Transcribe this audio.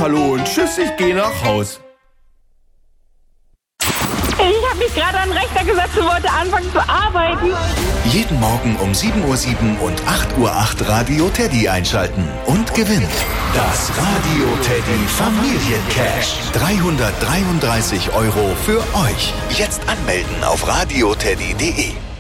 Hallo und Tschüss, ich gehe nach Haus. Ich habe mich gerade an den Rechner gesetzt und wollte anfangen zu arbeiten. Jeden Morgen um 7:07 Uhr und 8:08 Uhr Radio Teddy einschalten und gewinnen. Das Radio Teddy Familiencash. 333 € für euch. Jetzt anmelden auf radioteddy.de.